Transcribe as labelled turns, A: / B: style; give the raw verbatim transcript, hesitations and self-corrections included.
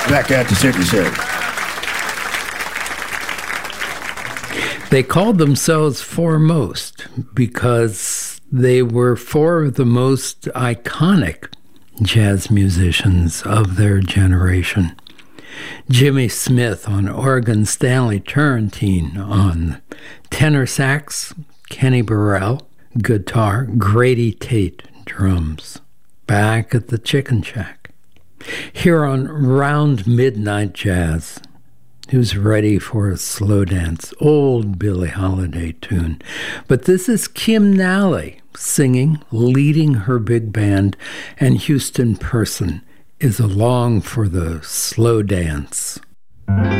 A: back at the Circus Show.
B: They called themselves Foremost because they were four of the most iconic jazz musicians of their generation. Jimmy Smith on organ, Stanley Turrentine on tenor sax, Kenny Burrell, guitar, Grady Tate, drums. Back at the Chicken Shack. Here on Round Midnight Jazz, who's ready for a slow dance, old Billie Holiday tune. But this is Kim Nally singing, leading her big band, and Houston Person is along for the slow dance.